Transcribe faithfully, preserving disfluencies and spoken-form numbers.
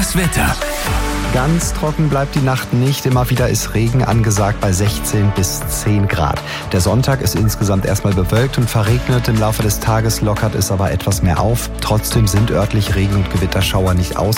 Das Wetter. Ganz trocken bleibt die Nacht nicht. Immer wieder ist Regen angesagt bei sechzehn bis zehn Grad. Der Sonntag ist insgesamt erstmal bewölkt und verregnet. Im Laufe des Tages lockert es aber etwas mehr auf. Trotzdem sind örtlich Regen- und Gewitterschauer nicht aus.